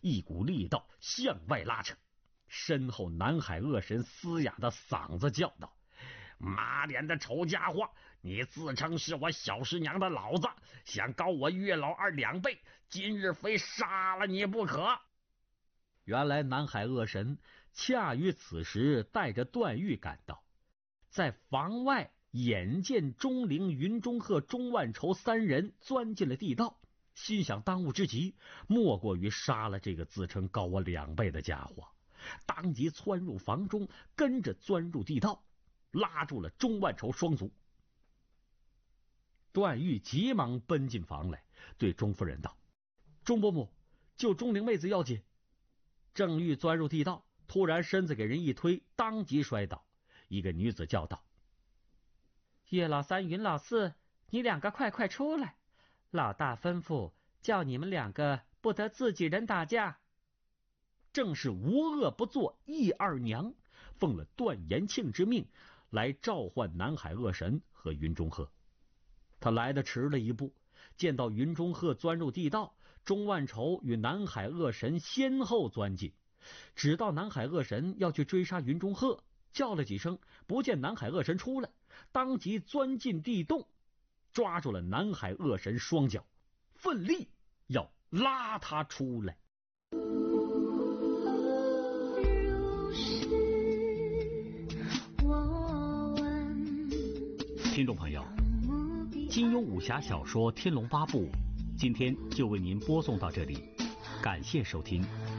一股力道向外拉扯。身后南海恶神嘶哑的嗓子叫道：马脸的丑家伙，你自称是我小师娘的老子，想高我月老二2倍，今日非杀了你不可。原来南海恶神恰于此时带着段誉赶到，在房外眼见钟灵、云中鹤、钟万筹3人钻进了地道，心想当务之急莫过于杀了这个自称高我2倍的家伙，当即窜入房中，跟着钻入地道，拉住了钟万筹双足。段誉急忙奔进房来，对钟夫人道：钟伯母，救钟灵妹子要紧。正欲钻入地道，突然身子给人一推，当即摔倒。一个女子叫道：月老3、云老4，你2个快出来，老大吩咐叫你们2个不得自己人打架。正是无恶不作义二娘，奉了段延庆之命来召唤南海恶神和云中鹤。他来得迟了一步，见到云中鹤钻入地道，钟万筹与南海恶神先后钻进，只道南海恶神要去追杀云中鹤，叫了几声，不见南海恶神出来，当即钻进地洞，抓住了南海恶神双脚，奋力要拉他出来。听众朋友，金庸武侠小说《天龙八部》今天就为您播送到这里，感谢收听。